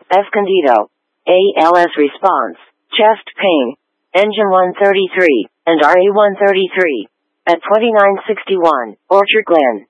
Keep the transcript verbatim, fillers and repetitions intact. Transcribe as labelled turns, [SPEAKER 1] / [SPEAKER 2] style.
[SPEAKER 1] Escondido, A L S response, chest pain, engine one thirty-three, and R A one thirty-three. At twenty-nine sixty-one, Orchard Glen.